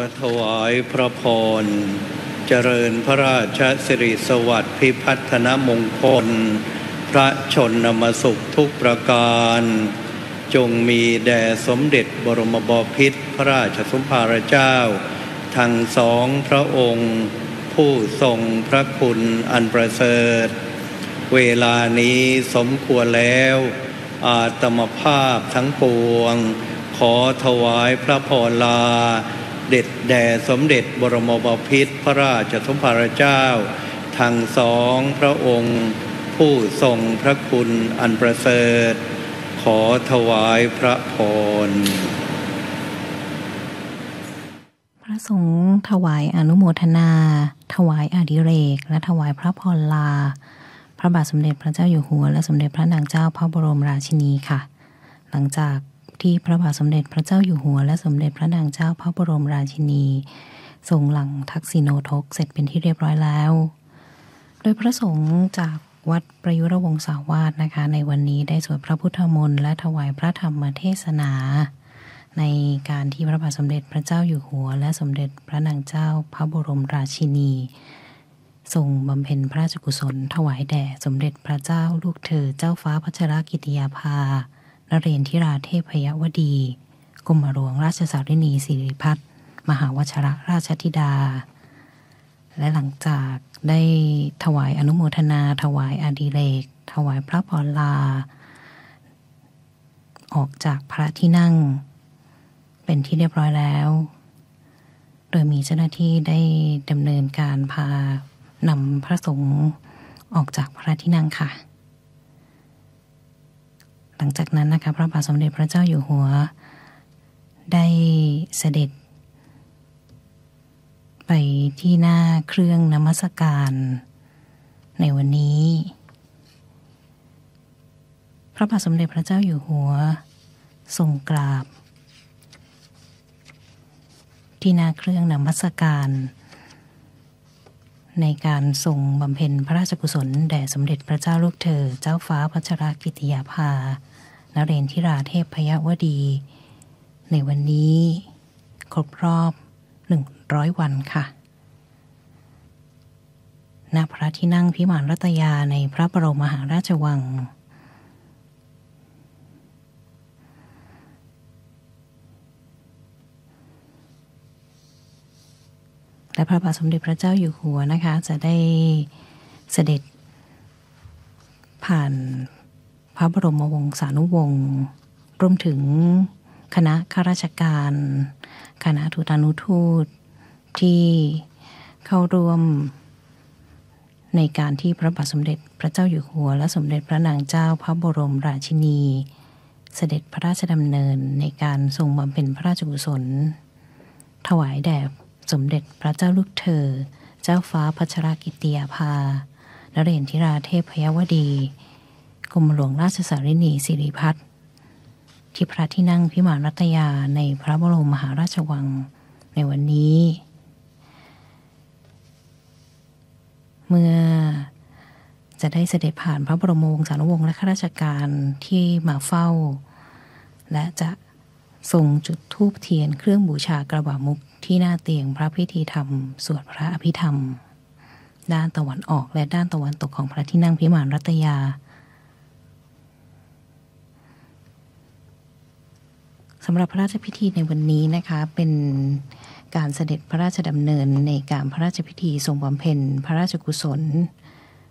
ถวายพระพรเจริญพระราชสิริสวัสดิ์พิพัฒนมงคลพระชนมสุขทุกประการจงมีแด่สมเด็จบรมบพิตรพระราชสมภารเจ้าทั้งสองพระองค์ผู้ทรงพระคุณอันประเสริฐเวลานี้สมควรแล้วอาตมภาพทั้งปวงขอถวายพระพรลาเด็ดแด่สมเด็จบรมบพิตรพระราชสมภารเจ้าทั้งสองพระองค์ผู้ทรงพระคุณอันประเสริฐขอถวายพระพรพระสงฆ์ถวายอนุโมทนาถวายอดิเรกและถวายพระพรลาพระบาทสมเด็จพระเจ้าอยู่หัวและสมเด็จพระนางเจ้าพระบรมราชินีค่ะหลังจากที่พระบาทสมเด็จพระเจ้าอยู่หัวและสมเด็จพระนางเจ้าพระบรมราชินีทรงหลังทักษิโณทกเสร็จเป็นที่เรียบร้อยแล้วโดยพระสงฆ์จากวัดประยุรวงศาวาสนะคะในวันนี้ได้สวดพระพุทธมนต์และถวายพระธรรมเทศนาในการที่พระบาทสมเด็จพระเจ้าอยู่หัวและสมเด็จพระนางเจ้าพระบรมราชินีทรงบำเพ็ญพระราชกุศลถวายแด่สมเด็จพระเจ้าลูกเธอเจ้าฟ้าพัชรกิติยาภานเรศธิราเทพยวดีกรมหลวงราชสารินีสิริพัฒน์มหาวชิรราชธิดาและหลังจากได้ถวายอนุโมทนาถวายอดิเรกถวายพระพรลาออกจากพระที่นั่งเป็นที่เรียบร้อยแล้วโดยมีเจ้าหน้าที่ได้ดำเนินการพานำพระสงฆ์ออกจากพระที่นั่งค่ะหลังจากนั้นนะคะพระบาทสมเด็จพระเจ้าอยู่หัวได้เสด็จไปที่หน้าเครื่องนมัสการในวันนี้พระบาทสมเด็จพระเจ้าอยู่หัวทรงกราบที่หน้าเครื่องนมัสการในการทรงบำเพ็ญพระราชกุศลแด่สมเด็จพระเจ้าลูกเธอเจ้าฟ้าพัชรกิติยาภานเรศธิราเทพยวดีในวันนี้ครบรอบ100 วันค่ะณพระที่นั่งพิมานรัตยาในพระบรมมหาราชวังและพระบาทสมเด็จพระเจ้าอยู่หัวนะคะจะได้เสด็จผ่านพระบรมวงศานุวงศ์รวมถึงคณะข้าราชการคณะทูตานุทูตที่เข้าร่วมในการที่พระบาทสมเด็จพระเจ้าอยู่หัวและสมเด็จพระนางเจ้าพระบรมราชินีเสด็จพระราชดำเนินในการทรงบำเพ็ญพระราชกุศลถวายแด่สมเด็จพระเจ้าลูกเธอเจ้าฟ้าพัชรกิติยาภานเรศธิราเทพยวดีกรมหลวงราชสารินีสิริพัฒน์ที่พระที่นั่งพิมานรัตยาในพระบรมมหาราชวังในวันนี้เมื่อจะได้เสด็จผ่านพระบรมวงศานุวงศ์และข้าราชการที่มาเฝ้าและจะทรงจุดธูปเทียนเครื่องบูชากระบะมุกที่หน้าเตียงพระพิธีธรรมสวดพระอภิธรรมด้านตะวันออกและด้านตะวันตกของพระที่นั่งพิมานรัตยาสำหรับพระราชพิธีในวันนี้นะคะเป็นการเสด็จพระราชดำเนินในการพระราชพิธีทรงบำเพ็ญพระราชกุศล